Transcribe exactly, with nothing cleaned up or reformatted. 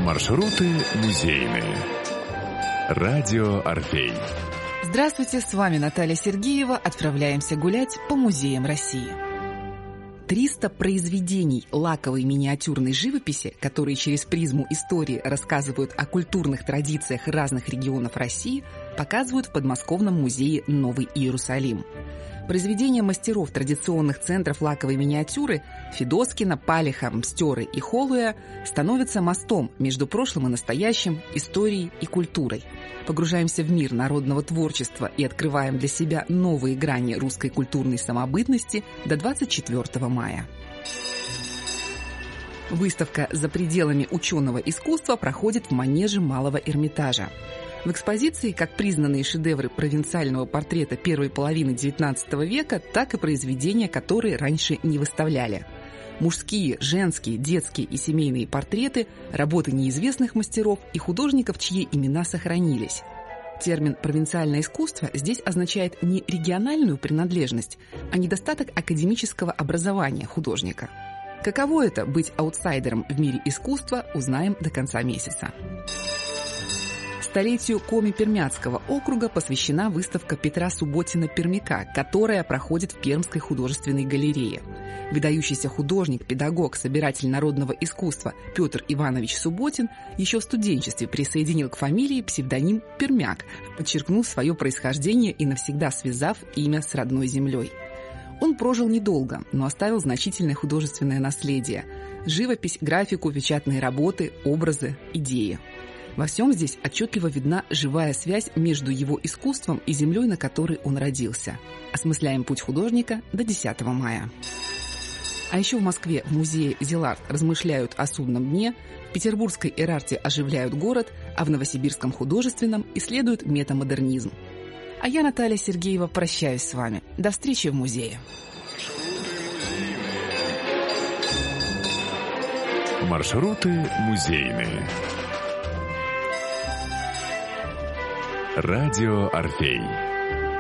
Маршруты музейные. Радио «Орфей». Здравствуйте, с вами Наталья Сергеева. Отправляемся гулять по музеям России. триста произведений лаковой миниатюрной живописи, которые через призму истории рассказывают о культурных традициях разных регионов России, показывают в подмосковном музее «Новый Иерусалим». Произведения мастеров традиционных центров лаковой миниатюры Федоскина, Палиха, Мстёры и Холуя становятся мостом между прошлым и настоящим, историей и культурой. Погружаемся в мир народного творчества и открываем для себя новые грани русской культурной самобытности до двадцать четвёртого мая. Выставка «За пределами ученого искусства» проходит в манеже Малого Эрмитажа. В экспозиции как признанные шедевры провинциального портрета первой половины девятнадцатого века, так и произведения, которые раньше не выставляли. Мужские, женские, детские и семейные портреты, работы неизвестных мастеров и художников, чьи имена сохранились. Термин «провинциальное искусство» здесь означает не региональную принадлежность, а недостаток академического образования художника. Каково это – быть аутсайдером в мире искусства, узнаем до конца месяца. Столетию Коми-Пермяцкого округа посвящена выставка Петра Субботина-Пермяка, которая проходит в Пермской художественной галерее. Выдающийся художник, педагог, собиратель народного искусства Петр Иванович Субботин еще в студенчестве присоединил к фамилии псевдоним Пермяк, подчеркнув свое происхождение и навсегда связав имя с родной землей. Он прожил недолго, но оставил значительное художественное наследие – живопись, графику, печатные работы, образы, идеи. Во всем здесь отчетливо видна живая связь между его искусством и землей, на которой он родился. Осмысляем путь художника до десятого мая. А еще в Москве в музее Зиларт размышляют о судном дне, в петербургской Эрарте оживляют город, а в новосибирском художественном исследуют метамодернизм. А я, Наталья Сергеева, прощаюсь с вами. До встречи в музее. Маршруты музейные. Радио «Орфей».